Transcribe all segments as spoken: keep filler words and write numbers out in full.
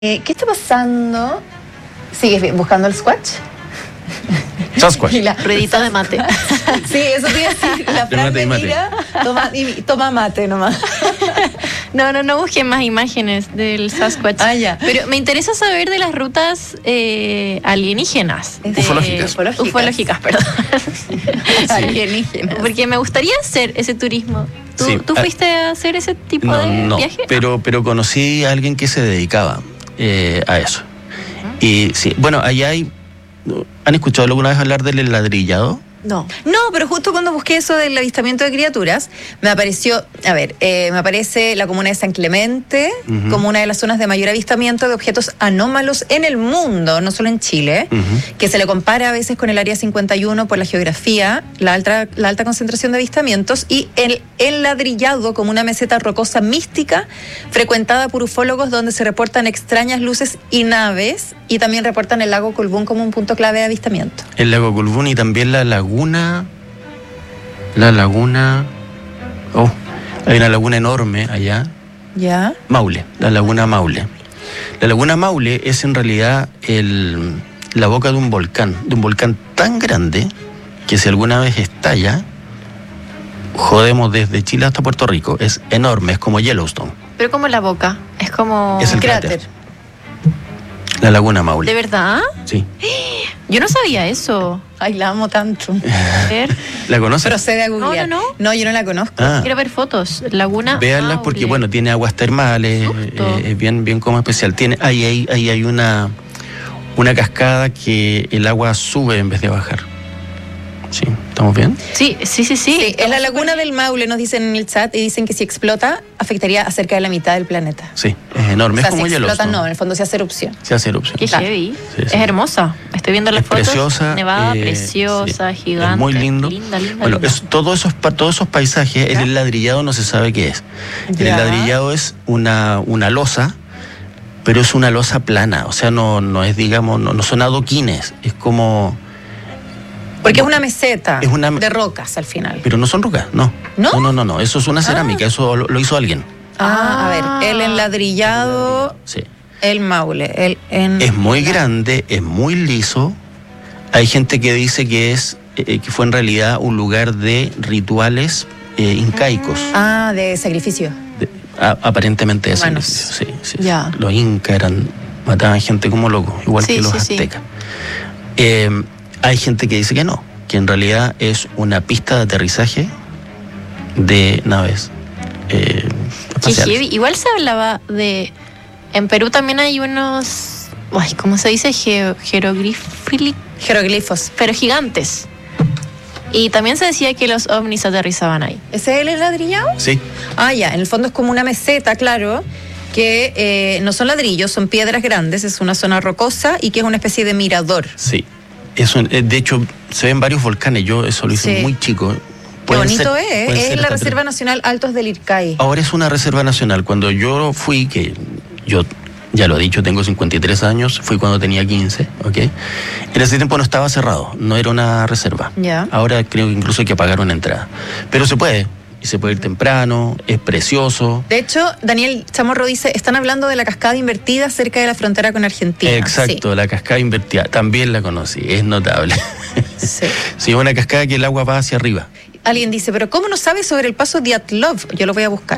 Eh, ¿Qué está pasando? ¿Sigues buscando el Squatch? Sasquatch. La, Ruedita de mate. Sí, eso te iba a decir. La Fran mate y me mate. mira, toma, y, toma mate nomás. No, no, no busquen más imágenes del Sasquatch. Ah, ya. Pero me interesa saber de las rutas eh, alienígenas. Es- de- Ufológicas. Ufológicas. Ufológicas, perdón. Alienígenas. Porque me gustaría hacer ese turismo. ¿Tú, Sí. ¿tú Ah, fuiste a hacer ese tipo No, de no, viaje? pero, pero conocí a alguien que se dedicaba eh, a eso. Y sí, bueno, allá hay... ¿Han escuchado alguna vez hablar del ladrillado? No. No, pero justo cuando busqué eso del avistamiento de criaturas, me apareció, a ver, eh, me aparece la comuna de San Clemente Ujú. como una de las zonas de mayor avistamiento de objetos anómalos en el mundo, no solo en Chile, Ujú. que se le compara a veces con el área cincuenta y uno por la geografía, la alta, la alta concentración de avistamientos, y el, el ladrillado como una meseta rocosa mística frecuentada por ufólogos donde se reportan extrañas luces y naves, y también reportan el lago Colbún como un punto clave de avistamiento. El lago Colbún y también la laguna... La laguna... Oh, hay una laguna enorme allá. ¿Ya? Maule, la laguna Maule. La laguna Maule es en realidad el, la boca de un volcán, de un volcán tan grande que si alguna vez estalla, jodemos desde Chile hasta Puerto Rico. Es enorme, es como Yellowstone. Pero como la boca. Es como... Es el Cráter. cráter. La laguna Maule. ¿De verdad? Sí. Yo no sabía eso. Ay, la amo tanto. A ver. ¿La conoces? Procede a googlear. No, no, No, yo no la conozco. Ah, Quiero ver fotos. Laguna véanlas Maule. porque bueno, tiene aguas termales, Justo. eh, es bien, bien como especial. Tiene, ahí, ahí, ahí hay una, una cascada que el agua sube en vez de bajar. Sí, ¿estamos bien? Sí, sí, sí, sí. Sí, es la laguna del Maule, nos dicen en el chat, y dicen que si explota, afectaría a cerca de la mitad del planeta. Sí, es enorme, O sea, es como si explota, Yellowstone. no, en el fondo se hace erupción. Se hace erupción. Qué Claro. heavy. Sí, sí. Es hermosa. Estoy viendo las Es fotos. preciosa. Nevada, eh, preciosa, sí, gigante. es muy lindo. Linda, linda, Bueno, linda. es, todos, esos, pa- todos esos paisajes, en ¿Ya? el ladrillado no se sabe qué es. En Ya. el ladrillado es una, una losa, pero es una losa plana. O sea, no, no es, digamos, no, no son adoquines. Es como... Porque es una meseta Es una- de rocas al final. Pero no son rocas, no. ¿No? No, no, no, no. Eso es una cerámica, eso lo, lo hizo alguien. Ah, a Ah. ver, el enladrillado, Sí. el Maule, el en... Es muy grande, es muy liso. Hay gente que dice que es eh, que fue en realidad un lugar de rituales eh, incaicos. Ah, de sacrificio. De- a- aparentemente de Humanos. sacrificio, sí, sí, Ya. sí. Los incas eran, mataban gente como locos, igual Sí, que los sí, sí. aztecas. Eh, hay gente que dice que no, que en realidad es una pista de aterrizaje de naves eh, Qué espaciales. heavy. Igual se hablaba de... En Perú también hay unos... Ay, ¿cómo se dice? Geo- Jeroglíficos, Jeroglifos. pero gigantes. Y también se decía que los ovnis aterrizaban ahí. ¿Ese es el enladrillado? Sí, Ah, ya, en el fondo es como una meseta, claro, que eh, no son ladrillos, son piedras grandes, es una zona rocosa y que es una especie de mirador. sí. Es un- eh, de hecho, se ven varios volcanes. Yo eso lo hice Sí. muy chico. Qué Pueden bonito ser- es, pueden es ser la hasta Reserva tres. Nacional Altos del Ircay. Ahora es una reserva nacional. Cuando yo fui, que yo ya lo he dicho, tengo cincuenta y tres años, fui cuando tenía quince, ¿ok? En ese tiempo no estaba cerrado, no era una reserva. Ya. Ahora creo que incluso hay que pagar una entrada. Pero se puede, y se puede ir temprano, es precioso. De hecho, Daniel Chamorro dice, están hablando de la cascada invertida cerca de la frontera con Argentina. Exacto, la cascada invertida, también la conocí, es notable. Sí, sí. Sí, una cascada que el agua va hacia arriba. Alguien dice, pero ¿cómo no sabes sobre el paso Dyatlov? Yo lo voy a buscar.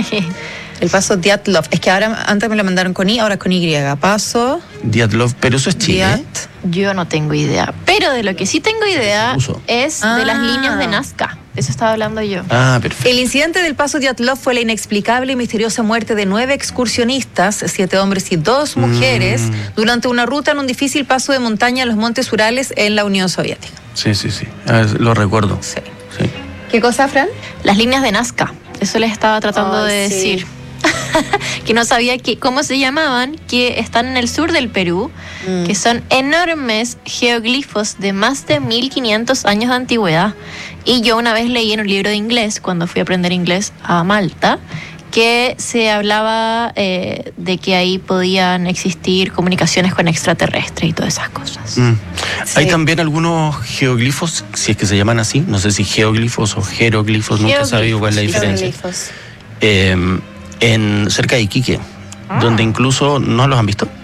El paso Dyatlov. Es que ahora, antes me lo mandaron con I, ahora es con Y. Paso Dyatlov, pero eso es Chile. Dyat. Yo no tengo idea. Pero de lo que sí tengo idea Se puso. es Ah. de las líneas de Nazca. Eso estaba hablando yo. Ah, perfecto. El incidente del paso Dyatlov fue la inexplicable y misteriosa muerte de nueve excursionistas, siete hombres y dos mujeres, Mm. durante una ruta en un difícil paso de montaña en los Montes Urales en la Unión Soviética. Sí, sí, sí. Ah, lo recuerdo. Sí. Sí. ¿Qué cosa, Fran? Las líneas de Nazca. Eso les estaba tratando Ay, de sí. decir. Que no sabía que, cómo se llamaban, que están en el sur del Perú, Mm. que son enormes geoglifos de más de mil quinientos años de antigüedad. Y yo una vez leí en un libro de inglés, cuando fui a aprender inglés a Malta, que se hablaba eh, de que ahí podían existir comunicaciones con extraterrestres y todas esas cosas. Mm. Sí. Hay también algunos geoglifos, si es que se llaman así, no sé si geoglifos o jeroglifos, nunca he sabido cuál es la diferencia. Jeroglifos. Eh, en, cerca de Iquique, donde incluso no los han visto.